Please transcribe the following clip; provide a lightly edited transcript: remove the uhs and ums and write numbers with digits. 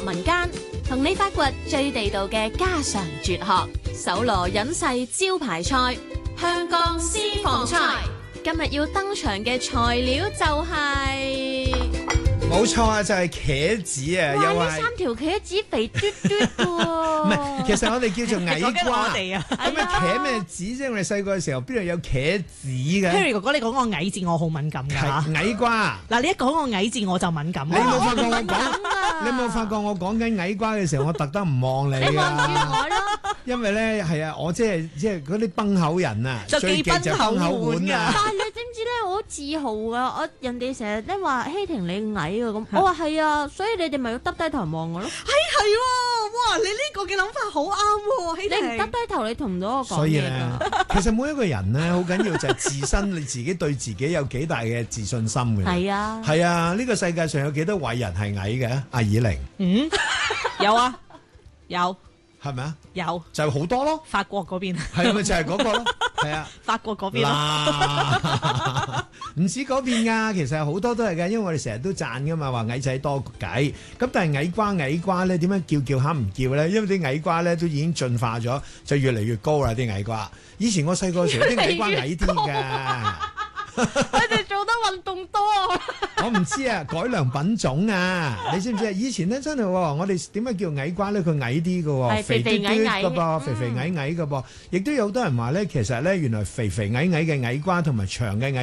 民間，同你發掘最地道嘅家常絕學。搜羅隱世招牌菜，香港私房菜。今日要登場嘅材料就係、 冇錯啊，就係茄子啊， 哇！ 又呢3條茄子肥嘟嘟嘅喎。 唔係，其實我哋叫做矮瓜。咁啊，茄咩子啫？我哋細個嘅時候邊度有茄子嘅 Harry 哥哥，你講個矮字我好敏感㗎。 係矮瓜。 嗱，你一講個矮字我就敏感。 你有冇發覺我講？你有冇發覺我講緊矮瓜嘅時候，我特登唔望你㗎？ 你望住我咯。 因為咧係啊，我即係嗰啲崩口人啊， 就最忌就崩口碗啊。 但係你知唔知咧？我好自豪啊！人哋成日咧話希婷你矮啊咁，我話係啊，所以你哋咪要耷低頭望我咯。 係喎，哇！你呢個嘅諗法好啱喎，希婷。 你唔耷低頭，你同唔到我講所以咧嘢㗎。 其實每一個人咧，好緊要就係自身你自己對自己有幾大嘅自信心嘅。 係啊， 係啊，呢個世界上有幾多偉人係矮嘅？阿以玲有啊，有係咪啊？ 有， 就好多咯。 法國嗰邊。 係咪就係嗰個咯？係啊。 法國嗰邊咯。 嗱，唔止嗰邊㗎，其實好多都係㗎，因為我哋成日都讚㗎嘛，話矮仔多計。咁但係矮瓜咧，點解叫下唔叫咧？因為啲矮瓜咧都已經進化咗，就越嚟越高啦啲矮瓜。以前我細個時候啲矮瓜矮啲㗎。 佢哋做得運動多啊！ 我唔知啊，改良品種啊，你知唔知啊？以前咧真係喎，我哋點解叫矮瓜咧？佢矮啲嘅喎， 係肥嘟嘟矮嘅噃，肥矮嘅噃，亦都有好多人話咧，其實咧原來肥矮嘅矮瓜同埋長嘅矮